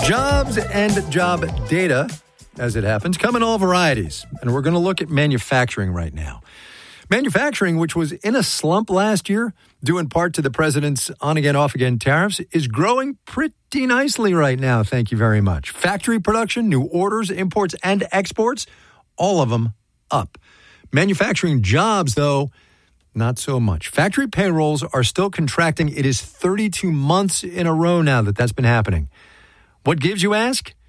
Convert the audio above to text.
Jobs and job data, as it happens, come in all varieties. And we're going to look at manufacturing right now. Manufacturing, which was in a slump last year, due in part to the president's on-again, off-again tariffs, is growing pretty nicely right now, thank you very much. Factory production, new orders, imports, and exports, all of them up. Manufacturing jobs, though, not so much. Factory payrolls are still contracting. It is 32 months in a row now that that's been happening. What gives, you ask?